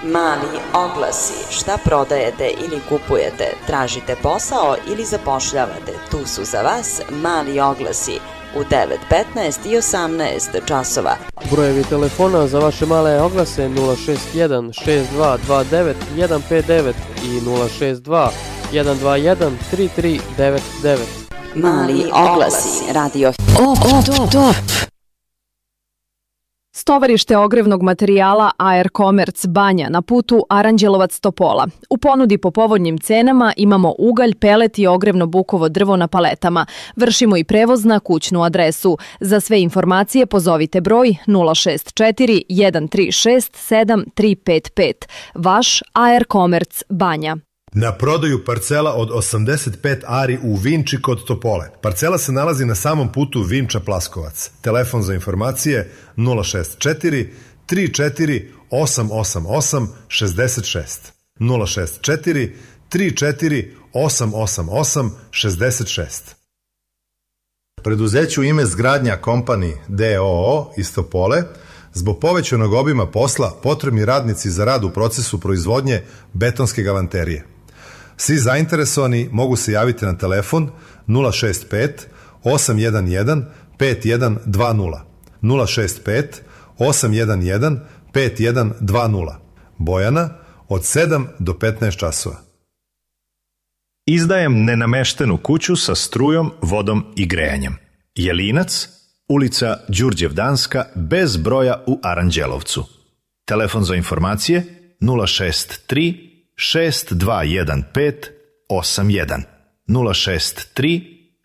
Mali oglasi. Šta prodajete ili kupujete? Tražite posao ili zapošljavate? Tu su za vas mali oglasi u 9, 15 i 18 časova. Brojevi telefona za vaše male oglase 061 6229 159 i 062 121 3399. Mali oglasi. Radio Top. Stovarište ogrevnog materijala AR Commerce Banja na putu Aranđelovac-Topola. U ponudi po povoljnim cenama imamo ugalj, pelet i ogrevno bukovo drvo na paletama. Vršimo i prevoz na kućnu adresu. Za sve informacije pozovite broj 064 136 7355. Vaš AR Commerce Banja. Na prodaju parcela od 85 ari u Vinči kod Topole. Parcela se nalazi na samom putu Vinča-Plaskovac. Telefon za informacije 064 34 888 66. 064 34 888 66. Preduzeću ime Zgradnja Company d.o.o. iz Topole zbog povećanog obima posla potrebni radnici za rad u procesu proizvodnje betonske galanterije. Svi zainteresovani mogu se javiti na telefon 065 811 5120 065 811 5120. Bojana od 7 do 15 časova. Izdajem nenameštenu kuću sa strujom, vodom i grejanjem. Jelinac, ulica Đurđevdanska, bez broja u Aranđelovcu. Telefon za informacije 063 6215 81 063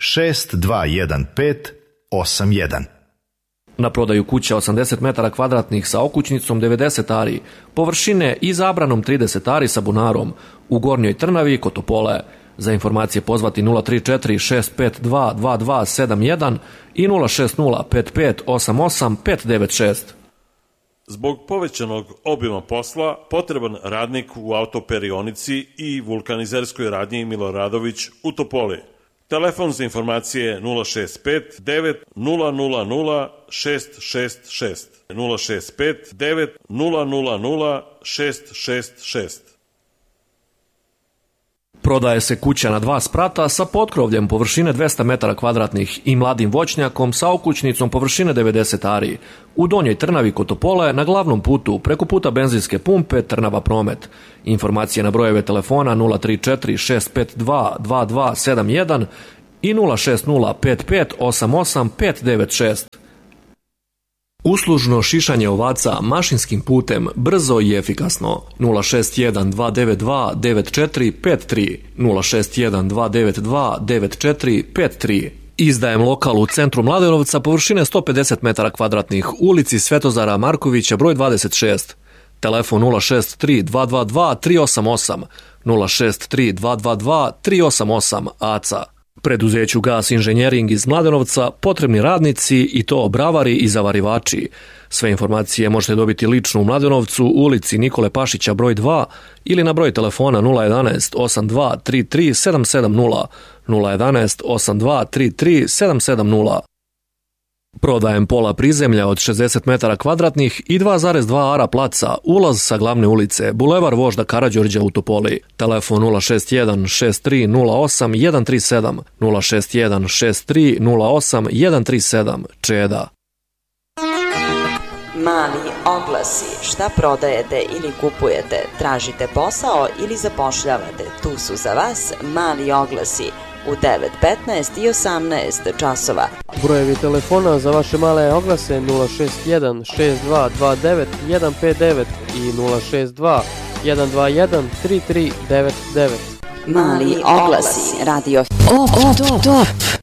6215 81. Na prodaju kuća 80 metara kvadratnih sa okućnicom 90 ari, površine i zabranom 30 ari sa bunarom u Gornjoj Trnavi kod Topole. Za informacije pozvati 034 652 2271 i 060 55 88 596. Zbog povećanog obima posla, potreban radnik u autoperionici i vulkanizerskoj radnji Miloradović u Topoli. Telefon za informacije 065 9 000 666 065 9 000 666. Prodaje se kuća na 2 sprata sa potkrovljem površine 200 metara kvadratnih i mladim voćnjakom sa okućnicom površine 90 ari. U Donjoj Trnavi kod Topole na glavnom putu preko puta benzinske pumpe Trnava Promet. Informacije na brojeve telefona 034 652 2271 i 060 55 88 596. Uslužno šišanje ovaca mašinskim putem, brzo i efikasno. 061 292 9453 061 292 9453. Izdajem lokal u centru Mladenovca površine 150 metara kvadratnih, ulici Svetozara Markovića broj 26. Telefon 063 222 388 063 222 388 ACA. Preduzeću Gas Inženjering iz Mladenovca potrebni radnici i to bravari i zavarivači. Sve informacije možete dobiti lično u Mladenovcu, ulici Nikole Pašića broj 2 ili na broj telefona 011 82 33 770 011 82 33 770. Prodajem pola prizemlja od 60 metara kvadratnih i 2,2 ara placa, ulaz sa glavne ulice, bulevar Vožda Karađorđa u Topoli. Telefon 061 63 08 137 061 63 08 137. Čeda. Mali oglasi. Šta prodajete ili kupujete? Tražite posao ili zapošljavate? Tu su za vas mali oglasi u 9, 15 i 18 časova. Brojevi telefona za vaše male oglase 061 6229 159 i 062 121 3399. Mali oglasi. Radio Top.